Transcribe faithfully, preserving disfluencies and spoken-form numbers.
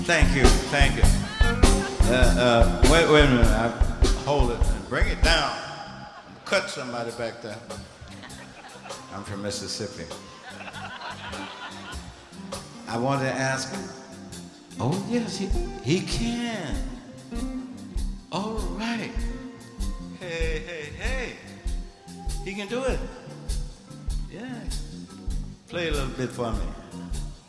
Thank you, thank you. Uh, uh, wait, wait a minute. I, hold it and bring it down. Cut somebody back there. I'm from Mississippi. I wanted to ask him. Oh yes, he he can. All right. Hey, hey, hey. He can do it. Yeah. Play a little bit for me.